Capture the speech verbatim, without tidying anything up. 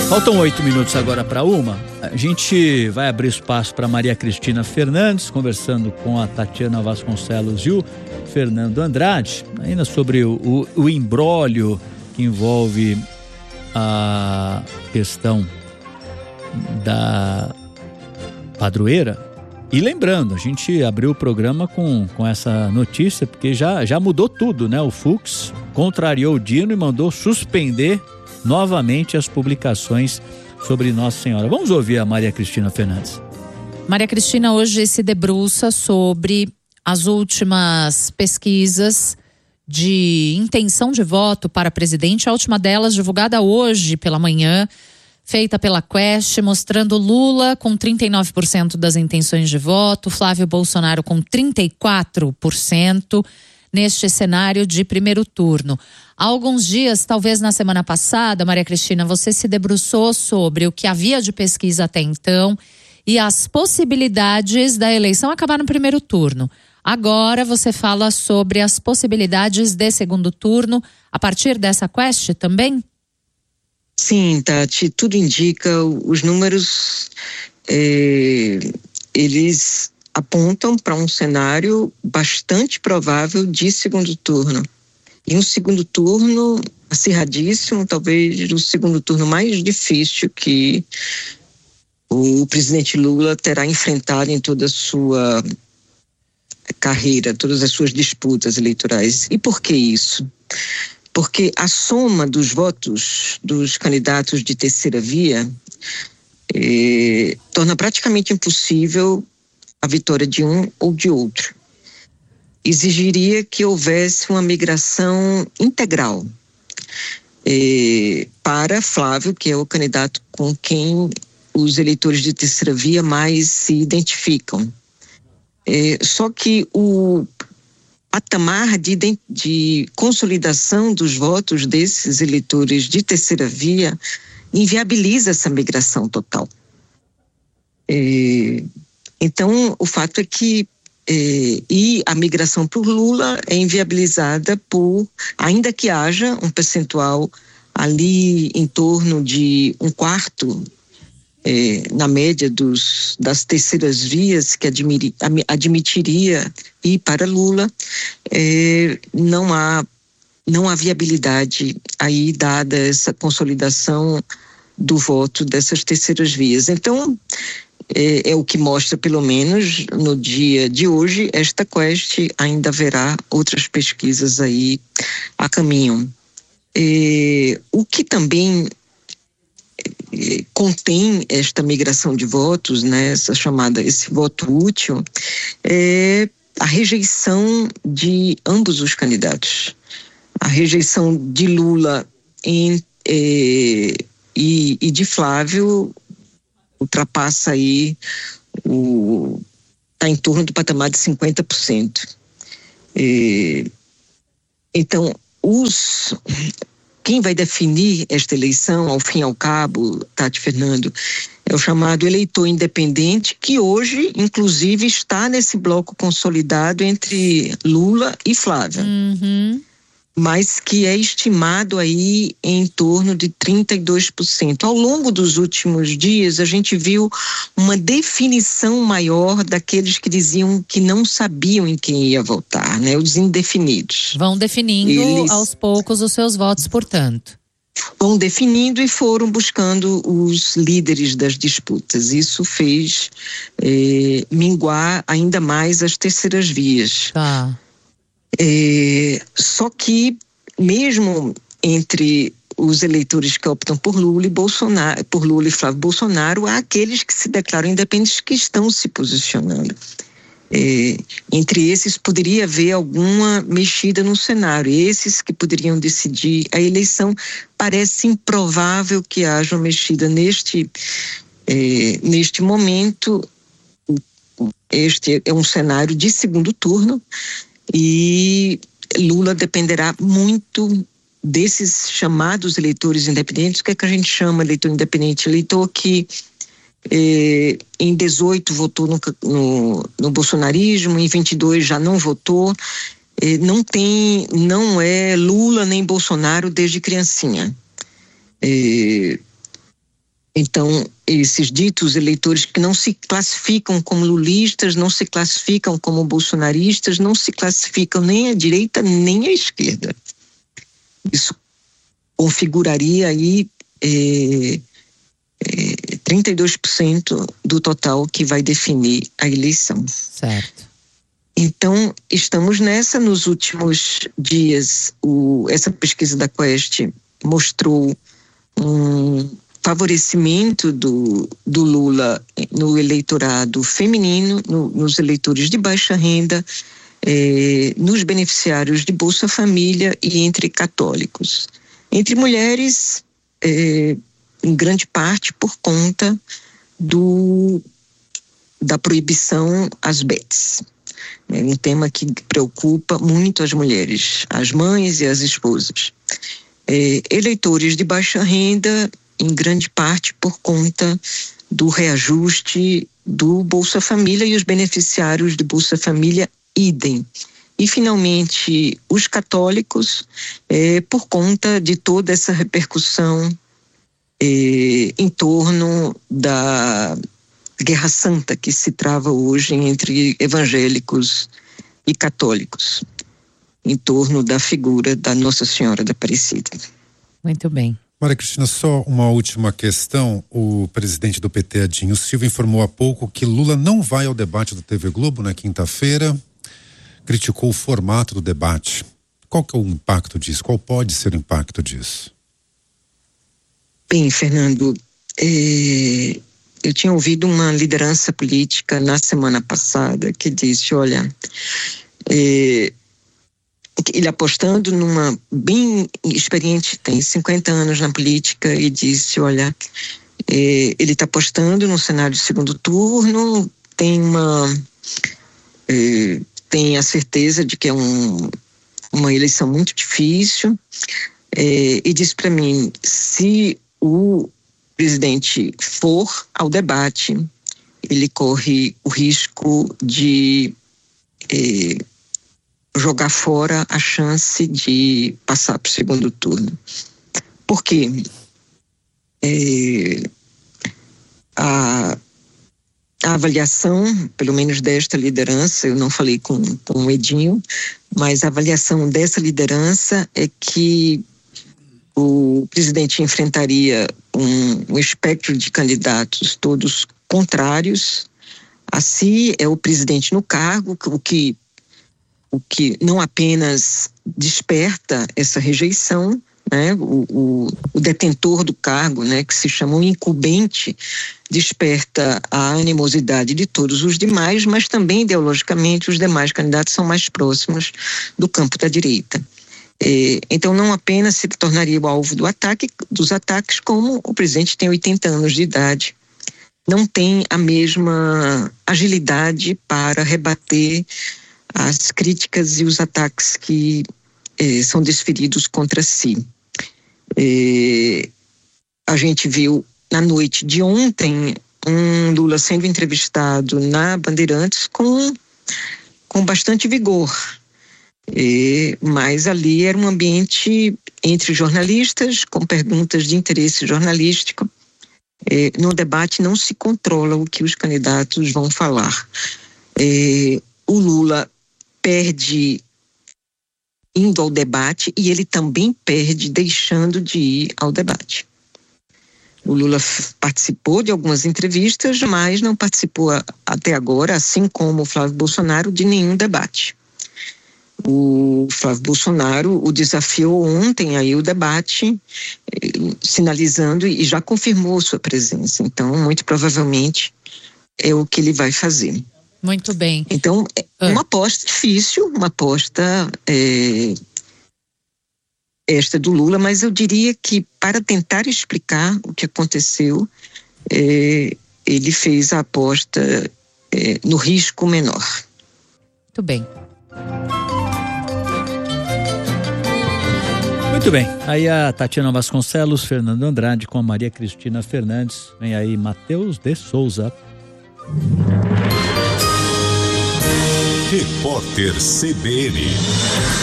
Faltam oito minutos agora para uma. A gente vai abrir espaço para Maria Cristina Fernandes, conversando com a Tatiana Vasconcelos e o Fernando Andrade, ainda sobre o, o, o imbróglio que envolve a questão da padroeira. E lembrando, a gente abriu o programa com, com essa notícia, porque já, já mudou tudo, né? O Fux contrariou o Dino e mandou suspender novamente as publicações sobre Nossa Senhora. Vamos ouvir a Maria Cristina Fernandes. Maria Cristina hoje se debruça sobre as últimas pesquisas de intenção de voto para presidente. A última delas divulgada hoje pela manhã, feita pela Quest, mostrando Lula com trinta e nove por cento das intenções de voto, Flávio Bolsonaro com trinta e quatro por cento neste cenário de primeiro turno. Há alguns dias, talvez na semana passada, Maria Cristina, você se debruçou sobre o que havia de pesquisa até então e as possibilidades da eleição acabar no primeiro turno. Agora você fala sobre as possibilidades de segundo turno a partir dessa Quest também? Sim, Tati, tudo indica, os números, é, eles apontam para um cenário bastante provável de segundo turno. E um segundo turno acirradíssimo, talvez o segundo turno mais difícil que o presidente Lula terá enfrentado em toda a sua carreira, todas as suas disputas eleitorais. E por que isso? Porque a soma dos votos dos candidatos de terceira via eh, torna praticamente impossível a vitória de um ou de outro. Exigiria que houvesse uma migração integral eh, para Flávio, que é o candidato com quem os eleitores de terceira via mais se identificam. Eh, só que o patamar de, de consolidação dos votos desses eleitores de terceira via inviabiliza essa migração total. Eh, então, o fato é que É, e a migração por Lula é inviabilizada por, ainda que haja um percentual ali em torno de um quarto, é, na média dos, das terceiras vias que admiri, admitiria ir para Lula, é, não há, não há viabilidade aí dada essa consolidação do voto dessas terceiras vias. Então, É, é o que mostra, pelo menos no dia de hoje, esta Quest. Ainda haverá outras pesquisas aí a caminho. É, o que também é, contém esta migração de votos, né, essa chamada, esse voto útil, é a rejeição de ambos os candidatos. A rejeição de Lula em, é, e, e de Flávio ultrapassa aí o está em torno do patamar de cinquenta por cento. É, então, os quem vai definir esta eleição, ao fim e ao cabo, Tati, Fernando, é o chamado eleitor independente, que hoje, inclusive, está nesse bloco consolidado entre Lula e Flávio. Uhum. Mas que é estimado aí em torno de trinta e dois por cento. Ao longo dos últimos dias, a gente viu uma definição maior daqueles que diziam que não sabiam em quem ia votar, né? Os indefinidos. Vão definindo Eles... aos poucos os seus votos, portanto. Vão definindo e foram buscando os líderes das disputas. Isso fez eh, minguar ainda mais as terceiras vias. Tá. É, só que mesmo entre os eleitores que optam por Lula e Bolsonaro, por Lula e Flávio Bolsonaro, há aqueles que se declaram independentes que estão se posicionando. É, entre esses poderia haver alguma mexida no cenário. Esses que poderiam decidir a eleição, parece improvável que haja uma mexida neste, é, neste momento. Este é um cenário de segundo turno. E Lula dependerá muito desses chamados eleitores independentes. O que é que a gente chama eleitor independente? Eleitor que eh, em dezoito votou no, no, no bolsonarismo, em vinte e dois já não votou, eh, não tem, não é Lula nem Bolsonaro desde criancinha. Eh, Então, esses ditos eleitores que não se classificam como lulistas, não se classificam como bolsonaristas, não se classificam nem à direita nem à esquerda. Isso configuraria aí é, é, trinta e dois por cento do total que vai definir a eleição. Certo. Então, estamos nessa. Nos últimos dias, o, essa pesquisa da Quest mostrou um favorecimento do, do Lula no eleitorado feminino, no, nos eleitores de baixa renda, eh, nos beneficiários de Bolsa Família e entre católicos. Entre mulheres, eh, em grande parte por conta do, da proibição às bets. É um tema que preocupa muito as mulheres, as mães e as esposas. É, eleitores de baixa renda, em grande parte por conta do reajuste do Bolsa Família, e os beneficiários de Bolsa Família, idem. E, finalmente, os católicos, é, por conta de toda essa repercussão é, em torno da Guerra Santa que se trava hoje entre evangélicos e católicos, em torno da figura da Nossa Senhora da Aparecida. Muito bem. Maria Cristina, só uma última questão. O presidente do P T, Adinho Silva, informou há pouco que Lula não vai ao debate do T V Globo na quinta-feira. Criticou o formato do debate. Qual que é o impacto disso? Qual pode ser o impacto disso? Bem, Fernando, é... eu tinha ouvido uma liderança política na semana passada que disse, olha, é, ele apostando numa bem experiente, tem cinquenta anos na política, e disse, olha, é, ele está apostando num cenário de segundo turno, tem uma é, tem a certeza de que é um, uma eleição muito difícil, é, e disse para mim, se o presidente for ao debate, ele corre o risco de eh, jogar fora a chance de passar para o segundo turno. Por quê? Eh, a, a avaliação, pelo menos desta liderança, eu não falei com, com o Edinho, mas a avaliação dessa liderança é que o presidente enfrentaria um, um espectro de candidatos todos contrários a si, é o presidente no cargo, o que, o que não apenas desperta essa rejeição, né, o, o, o detentor do cargo, né, que se chama um incumbente, desperta a animosidade de todos os demais, mas também ideologicamente os demais candidatos são mais próximos do campo da direita. Então não apenas se tornaria o alvo do ataque, dos ataques, como o presidente tem oitenta anos de idade, não tem a mesma agilidade para rebater as críticas e os ataques que eh, são desferidos contra si. Eh, a gente viu na noite de ontem um Lula sendo entrevistado na Bandeirantes com, com bastante vigor. É, mas ali era um ambiente entre jornalistas, com perguntas de interesse jornalístico. É, no debate não se controla o que os candidatos vão falar. É, o Lula perde indo ao debate e ele também perde deixando de ir ao debate. O Lula f- participou de algumas entrevistas, mas não participou a, até agora, assim como o Flávio Bolsonaro, de nenhum debate. O Flávio Bolsonaro o desafiou ontem aí o debate, eh, sinalizando e já confirmou sua presença. Então, muito provavelmente é o que ele vai fazer. Muito bem. Então, é ah. uma aposta difícil, uma aposta é, esta do Lula, mas eu diria que para tentar explicar o que aconteceu, é, ele fez a aposta é, no risco menor. Muito bem. Muito bem, aí a Tatiana Vasconcelos, Fernando Andrade com a Maria Cristina Fernandes. Vem aí Matheus de Souza. Repórter C B N.